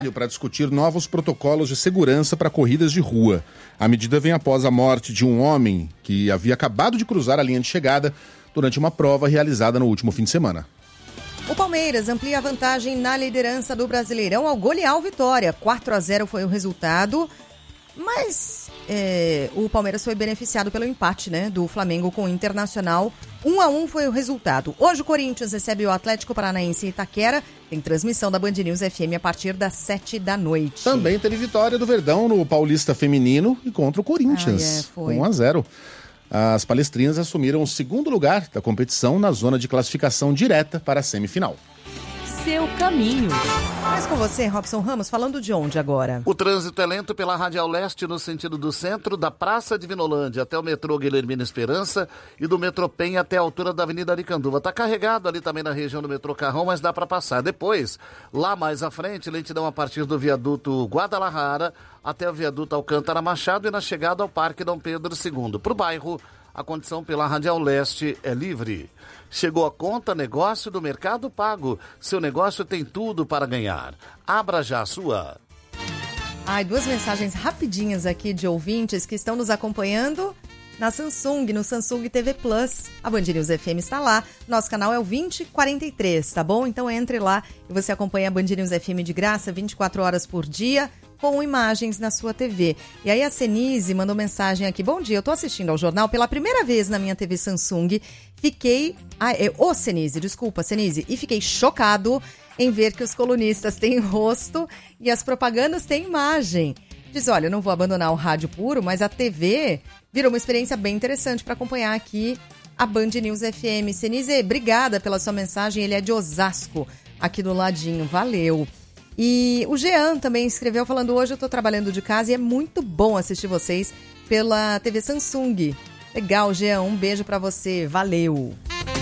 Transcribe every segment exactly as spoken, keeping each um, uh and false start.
para discutir novos protocolos de segurança para corridas de rua. A medida vem após a morte de um homem que havia acabado de cruzar a linha de chegada durante uma prova realizada no último fim de semana. O Palmeiras amplia a vantagem na liderança do Brasileirão ao golear o Vitória. quatro a zero foi o resultado, mas é, o Palmeiras foi beneficiado pelo empate, né, do Flamengo com o Internacional. um a um foi o resultado. Hoje o Corinthians recebe o Atlético Paranaense em Itaquera. Tem transmissão da Band News F M a partir das sete da noite. Também teve vitória do Verdão no Paulista Feminino e contra o Corinthians. Ah, é, foi. um a zero. As palestrinas assumiram o segundo lugar da competição na zona de classificação direta para a semifinal. Seu caminho. Mas com você, Robson Ramos, falando de onde agora? O trânsito é lento pela Radial Leste no sentido do centro, da Praça de Vinolândia até o metrô Guilhermina Esperança e do metrô Penha até a altura da Avenida Aricanduva. Está carregado ali também na região do metrô Carrão, mas dá para passar. Depois, lá mais à frente, lentidão a partir do viaduto Guadalajara até o viaduto Alcântara Machado e na chegada ao Parque Dom Pedro segundo. Para o bairro, a condição pela Radial Leste é livre. Chegou a conta negócio do Mercado Pago. Seu negócio tem tudo para ganhar. Abra já a sua. Ai, duas mensagens rapidinhas aqui de ouvintes que estão nos acompanhando na Samsung, no Samsung T V Plus. A Band News F M está lá. Nosso canal é o vinte quarenta e três, tá bom? Então entre lá e você acompanha a Band News F M de graça vinte e quatro horas por dia, com imagens na sua T V. E aí a Senise mandou mensagem aqui. Bom dia, eu tô assistindo ao jornal pela primeira vez na minha T V Samsung. Fiquei... Ah, é, ô Senise, desculpa, Senise. E fiquei chocado em ver que os colunistas têm rosto e as propagandas têm imagem. Diz, olha, eu não vou abandonar o rádio puro, mas a T V virou uma experiência bem interessante para acompanhar aqui a Band News F M. Senise, obrigada pela sua mensagem. Ele é de Osasco, aqui do ladinho. Valeu. E o Jean também escreveu falando, hoje eu tô trabalhando de casa e é muito bom assistir vocês pela T V Samsung. Legal, Jean, um beijo pra você, valeu.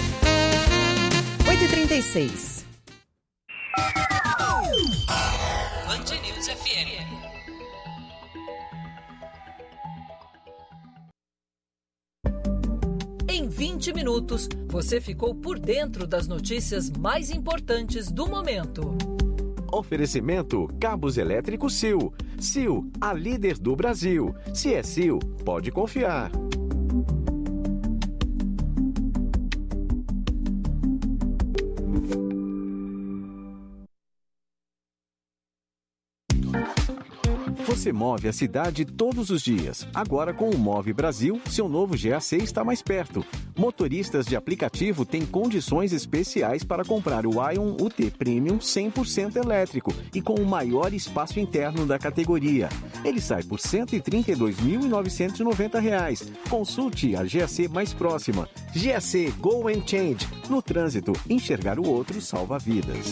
oito e trinta e seis. Band News F M. Em vinte minutos, você ficou por dentro das notícias mais importantes do momento. Oferecimento Cabos Elétricos Sil. Sil, a líder do Brasil. Se é Sil, pode confiar. Você move a cidade todos os dias. Agora com o Move Brasil, seu novo G A C está mais perto. Motoristas de aplicativo têm condições especiais para comprar o Ion U T Premium cem por cento elétrico e com o maior espaço interno da categoria. Ele sai por cento e trinta e dois mil novecentos e noventa reais. Consulte a G A C mais próxima. G A C Go and Change. No trânsito, enxergar o outro salva vidas.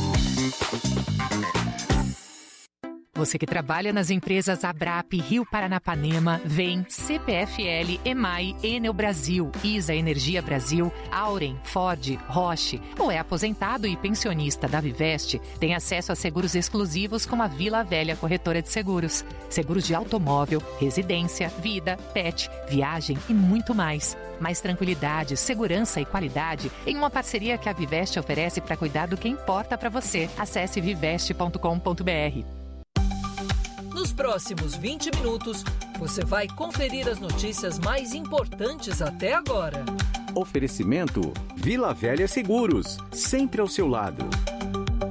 Você que trabalha nas empresas Abrap, Rio Paranapanema, Vem, C P F L, EMAI, Enel Brasil, ISA Energia Brasil, Auren, Ford, Roche, ou é aposentado e pensionista da Viveste, tem acesso a seguros exclusivos como a Vila Velha Corretora de Seguros. Seguros de automóvel, residência, vida, pet, viagem e muito mais. Mais tranquilidade, segurança e qualidade em uma parceria que a Viveste oferece para cuidar do que importa para você. Acesse viveste ponto com ponto b r. Nos próximos vinte minutos, você vai conferir as notícias mais importantes até agora. Oferecimento Vila Velha Seguros, sempre ao seu lado.